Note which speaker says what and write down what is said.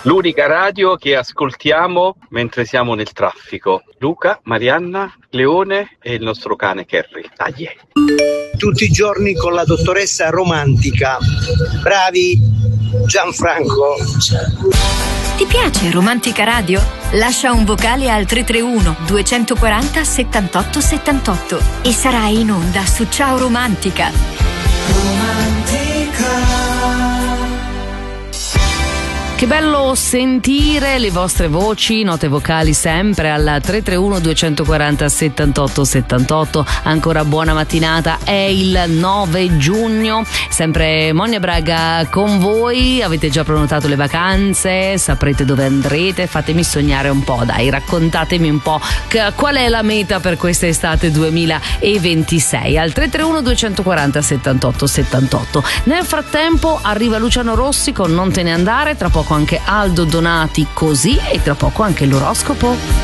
Speaker 1: L'unica radio che ascoltiamo mentre siamo nel traffico. Luca, Marianna, Leone e il nostro cane Kerry. Dai.
Speaker 2: Tutti i giorni con la dottoressa Romantica. Bravi, Gianfranco.
Speaker 3: Ti piace Romantica Radio? Lascia un vocale al 331 240 78 78 e sarai in onda su Ciao Romantica.
Speaker 4: Che bello sentire le vostre voci, note vocali sempre al 331 240 78 78. Ancora buona mattinata, è il 9 giugno, sempre Monia Braga con voi. Avete già prenotato le vacanze? Saprete dove andrete? Fatemi sognare un po', dai, raccontatemi un po' qual è la meta per questa estate 2026 al 331 240 78 78. Nel frattempo arriva Luciano Rossi con Non te ne andare, tra poco anche Aldo Donati Così e tra poco anche l'oroscopo.